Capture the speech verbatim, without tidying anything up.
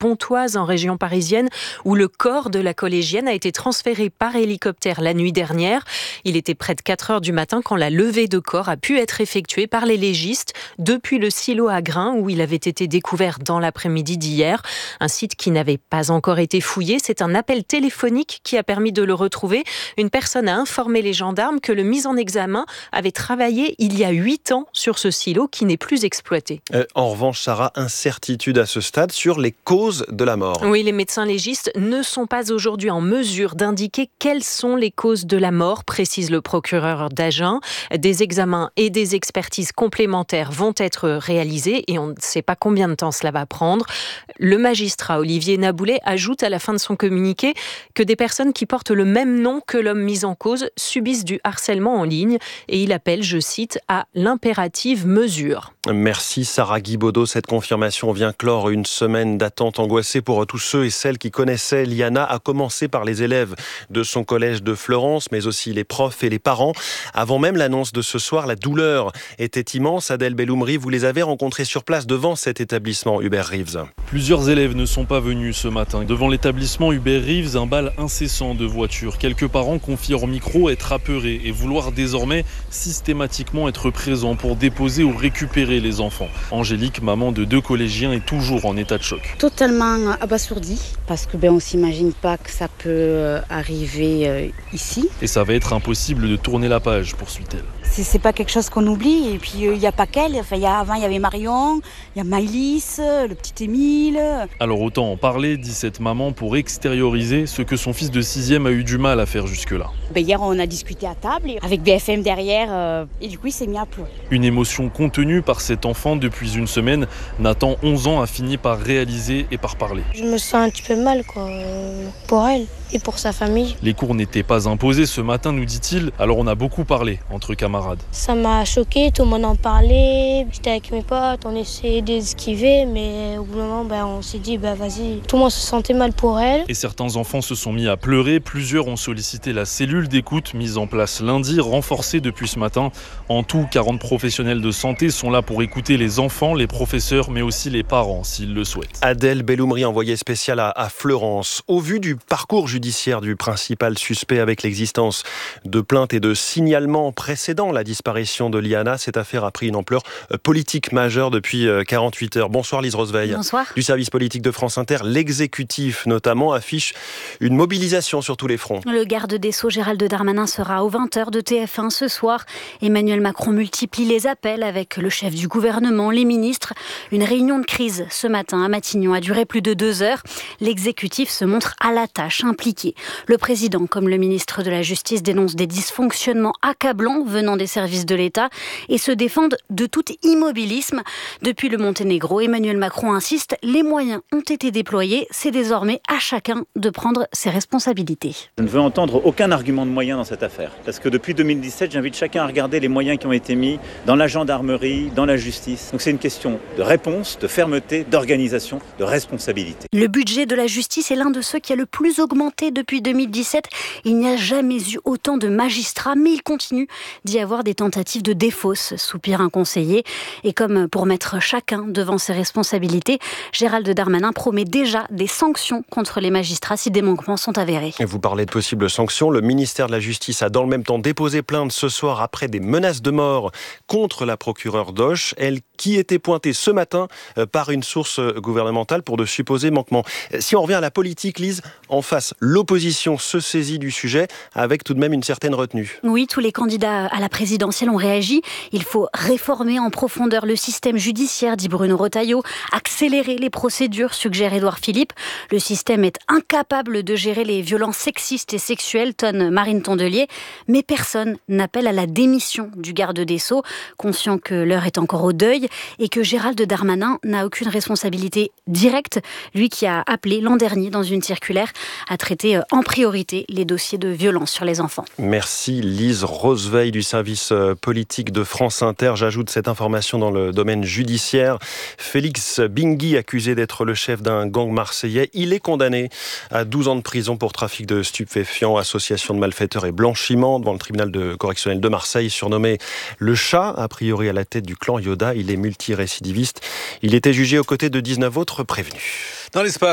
Pontoise en région parisienne où le corps de la collégienne a été transféré par hélicoptère la nuit dernière. Il était près de quatre heures du matin quand la levée de corps a pu être effectuée par les légistes depuis le silo à grains où il avait été découvert dans l'après-midi d'hier. Un site qui n'avait pas encore été fouillé. C'est un appel téléphonique qui a permis de le retrouver. Une personne a informé les gendarmes que le mis en examen avait travaillé il y a huit ans sur ce silo qui n'est plus exploité. Euh, en revanche, Sarah, incertitude à ce stade sur les causes de la mort. Oui, les médecins légistes ne sont pas aujourd'hui en mesure d'indiquer quelles sont les causes de la mort, précise le procureur d'Agen. Des examens et des expertises complémentaires vont être réalisés et on ne sait pas combien de temps cela va prendre. Le magistrat Olivier Naboulet ajoute à la fin de son communiqué que des personnes qui portent le même nom que l'homme mis en cause subissent du harcèlement en ligne et il appelle, je cite, à l'impérative mesure. Merci Sarah Guibaudot. Cette confirmation vient clore une semaine d'attente angoissée pour tous ceux et celles qui connaissaient Liana, à commencer par les élèves de son collège de Fleurance, mais aussi les profs et les parents. Avant même l'annonce de ce soir, la douleur était immense. Adèle Belloumri, vous les avez rencontrés sur place devant cet établissement Hubert Reeves. Plusieurs élèves ne sont pas venus ce matin. Devant l'établissement Hubert Reeves, un bal incessant de voitures. Quelques parents confient hors micro être apeurés et vouloir désormais systématiquement être présents pour déposer ou récupérer les enfants. Angélique, maman de deux collégiens, est toujours en état de choc. Totalement abasourdie parce que ben on s'imagine pas que ça peut arriver euh, ici. Et ça va être impossible de tourner la page, poursuit-elle. C'est, c'est pas quelque chose qu'on oublie. Et puis il euh, n'y a pas qu'elle. Enfin, y a, avant il y avait Marion, il y a Maïlis, le petit Émile. Alors autant en parler, dit cette maman, pour extérioriser ce que son fils de sixième a eu du mal à faire jusque-là. Ben, hier on a discuté à table avec B F M derrière euh, et du coup il s'est mis à pleurer. Une émotion contenue par cet enfant depuis une semaine. Nathan, onze ans, a fini par réaliser et par parler. Je me sens un petit peu mal quoi, pour elle et pour sa famille. Les cours n'étaient pas imposés ce matin, nous dit-il, alors on a beaucoup parlé entre camarades. Ça m'a choqué, tout le monde en parlait, j'étais avec mes potes, on essayait d'esquiver, mais au bout d'un moment ben, on s'est dit ben, vas-y, tout le monde se sentait mal pour elle. Et certains enfants se sont mis à pleurer, plusieurs ont sollicité la cellule d'écoute mise en place lundi, renforcée depuis ce matin. En tout, quarante professionnels de santé sont là pour écouter les enfants, les professeurs, mais aussi les parents s'ils le souhaitent. Adèle Belloumri, envoyée spéciale à, à Fleurance. Au vu du parcours judiciaire du principal suspect avec l'existence de plaintes et de signalements précédant la disparition de Liana, cette affaire a pris une ampleur politique majeure depuis quarante-huit heures. Bonsoir Lise Rosveil. Bonsoir. Du service politique de France Inter, l'exécutif notamment affiche une mobilisation sur tous les fronts. Le garde des Sceaux Gérald Darmanin sera aux vingt heures de T F un ce soir. Emmanuel Macron multiplie les appels avec le chef du gouvernement, les ministres. Une réunion de crise ce matin à Matignon a duré plus de deux heures. L'exécutif se montre à la tâche, impliqué. Le président, comme le ministre de la Justice, dénonce des dysfonctionnements accablants venant des services de l'État et se défendent de tout immobilisme. Depuis le Monténégro, Emmanuel Macron insiste, les moyens ont été déployés, c'est désormais à chacun de prendre ses responsabilités. Je ne veux entendre aucun argument de moyens dans cette affaire, parce que depuis deux mille dix-sept, j'invite chacun à regarder les moyens qui ont été mis dans la gendarmerie, dans la justice. Donc c'est une question de réponse, de fermeté, d'organisation, de responsabilité. Le budget de la justice est l'un de ceux qui a le plus augmenté depuis deux mille dix-sept. Il n'y a jamais eu autant de magistrats, mais il continue d'y avoir des tentatives de défausse, soupire un conseiller. Et comme pour mettre chacun devant ses responsabilités, Gérald Darmanin promet déjà des sanctions contre les magistrats si des manquements sont avérés. Et vous parlez de possibles sanctions. Le ministère de la Justice a dans le même temps déposé plainte ce soir après des menaces de mort contre la procureure d'Auch, elle qui était pointée ce matin par une source gouvernementale pour de supposés manquements. Si on revient à la politique, Lise, en face, l'opposition se saisit du sujet avec tout de même une certaine retenue. Oui, tous les candidats à la présidentielle ont réagi. Il faut réformer en profondeur le système judiciaire, dit Bruno Retailleau, accélérer les procédures, suggère Édouard Philippe. Le système est incapable de gérer les violences sexistes et sexuelles, tonne Marine Tondelier. Mais personne n'appelle à la démission du garde des Sceaux, conscient que l'heure est encore au deuil et que Gérald Darmanin n'a aucune responsabilité directe, lui qui a appelé l'an dernier dans une circulaire à traiter en priorité les dossiers de violence sur les enfants. Merci Lise Rosveil du service politique de France Inter. J'ajoute cette information dans le domaine judiciaire. Félix Bingui, accusé d'être le chef d'un gang marseillais, il est condamné à douze ans de prison pour trafic de stupéfiants, association de malfaiteurs et blanchiment devant le tribunal de correctionnel de Marseille, surnommé le Chat, a priori à la tête du clan Yoda. Il est multirécidiviste. Il était jugé aux côtés de dix-neuf autres prévenus. Dans l'espace.